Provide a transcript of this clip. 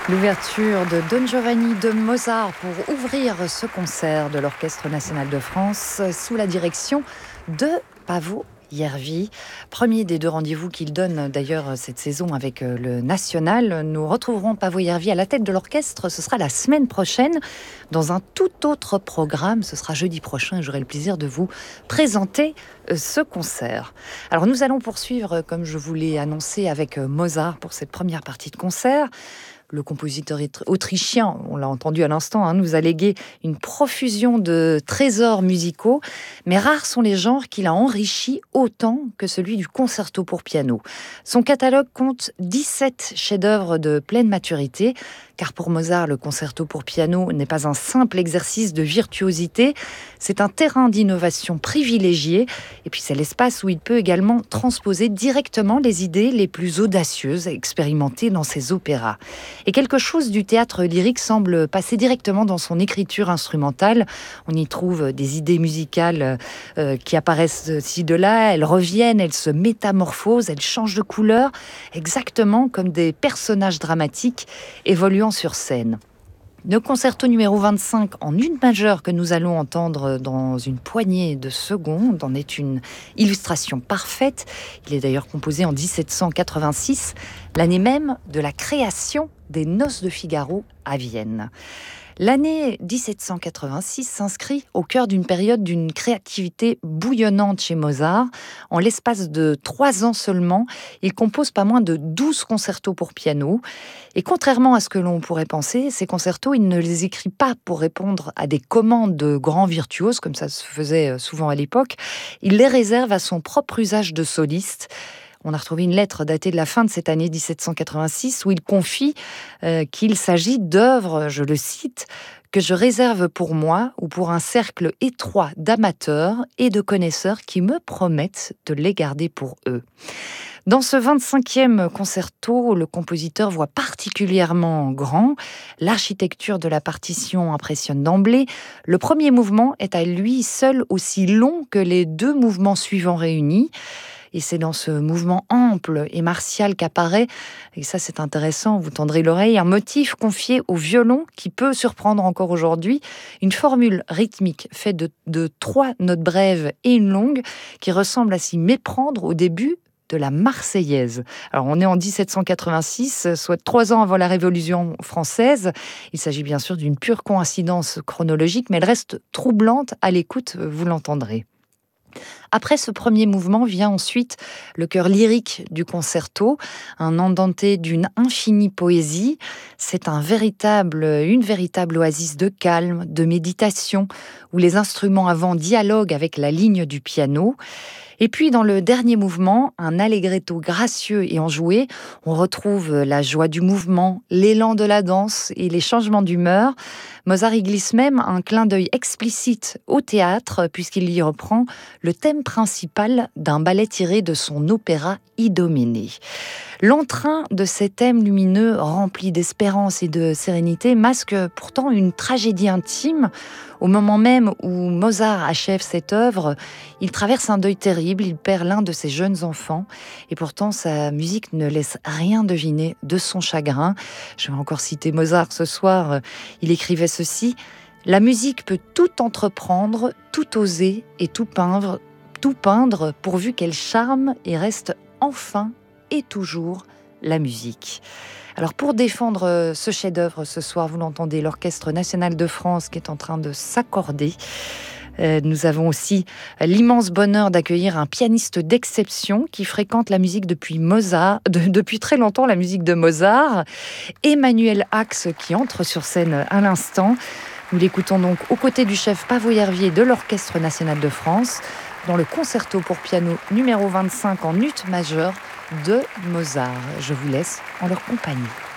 L'ouverture de Don Giovanni de Mozart pour ouvrir ce concert de l'Orchestre national de France sous la direction de Paavo Järvi. Premier des deux rendez-vous qu'il donne d'ailleurs cette saison avec le National. Nous retrouverons Paavo Järvi à la tête de l'orchestre. Ce sera la semaine prochaine dans un tout autre programme. Ce sera jeudi prochain et j'aurai le plaisir de vous présenter ce concert. Alors nous allons poursuivre, comme je vous l'ai annoncé, avec Mozart pour cette première partie de concert. Le compositeur autrichien, on l'a entendu à l'instant, nous a légué une profusion de trésors musicaux, mais rares sont les genres qu'il a enrichis autant que celui du concerto pour piano. Son catalogue compte 17 chefs-d'œuvre de pleine maturité, car pour Mozart, le concerto pour piano n'est pas un simple exercice de virtuosité, c'est un terrain d'innovation privilégié, et puis c'est l'espace où il peut également transposer directement les idées les plus audacieuses expérimentées dans ses opéras. Et quelque chose du théâtre lyrique semble passer directement dans son écriture instrumentale. On y trouve des idées musicales qui apparaissent ci de là, elles reviennent, elles se métamorphosent, elles changent de couleur, exactement comme des personnages dramatiques évoluant sur scène. Le concerto numéro 25 en une majeure que nous allons entendre dans une poignée de secondes en est une illustration parfaite. Il est d'ailleurs composé en 1786, l'année même de la création des Noces de Figaro à Vienne. L'année 1786 s'inscrit au cœur d'une période d'une créativité bouillonnante chez Mozart. En l'espace de 3 ans seulement, il compose pas moins de 12 concertos pour piano. Et contrairement à ce que l'on pourrait penser, ces concertos, il ne les écrit pas pour répondre à des commandes de grands virtuoses, comme ça se faisait souvent à l'époque. Il les réserve à son propre usage de soliste. On a retrouvé une lettre datée de la fin de cette année 1786 où il confie qu'il s'agit d'œuvres, je le cite, que je réserve pour moi ou pour un cercle étroit d'amateurs et de connaisseurs qui me promettent de les garder pour eux. Dans ce 25e concerto, le compositeur voit particulièrement grand. L'architecture de la partition impressionne d'emblée. Le premier mouvement est à lui seul aussi long que les 2 mouvements suivants réunis. Et c'est dans ce mouvement ample et martial qu'apparaît, et ça c'est intéressant, vous tendrez l'oreille, un motif confié au violon qui peut surprendre encore aujourd'hui, une formule rythmique faite de 3 notes brèves et une longue qui ressemble à s'y méprendre au début de la Marseillaise. Alors on est en 1786, soit 3 ans avant la Révolution française. Il s'agit bien sûr d'une pure coïncidence chronologique, mais elle reste troublante à l'écoute, vous l'entendrez. Après ce premier mouvement vient ensuite le cœur lyrique du concerto, un andante d'une infinie poésie. C'est une véritable oasis de calme, de méditation, où les instruments avant dialoguent avec la ligne du piano. Et puis dans le dernier mouvement, un allegretto gracieux et enjoué, on retrouve la joie du mouvement, l'élan de la danse et les changements d'humeur. Mozart y glisse même un clin d'œil explicite au théâtre puisqu'il y reprend le thème principal d'un ballet tiré de son opéra Idoménée. L'entrain de ces thèmes lumineux remplis d'espérance et de sérénité masque pourtant une tragédie intime. Au moment même où Mozart achève cette œuvre, il traverse un deuil terrible, il perd l'un de ses jeunes enfants et pourtant sa musique ne laisse rien deviner de son chagrin. Je vais encore citer Mozart ce soir, il écrivait ceci: « La musique peut tout entreprendre, tout oser et tout peindre pourvu qu'elle charme et reste enfin et toujours la musique. » Alors pour défendre ce chef-d'œuvre ce soir, vous l'entendez, l'Orchestre national de France qui est en train de s'accorder. Nous avons aussi l'immense bonheur d'accueillir un pianiste d'exception qui fréquente la musique depuis très longtemps, la musique de Mozart, Emmanuel Ax qui entre sur scène à l'instant. Nous l'écoutons donc aux côtés du chef Paavo Järvi de l'Orchestre national de France dans le concerto pour piano numéro 25 en ut majeure de Mozart. Je vous laisse en leur compagnie.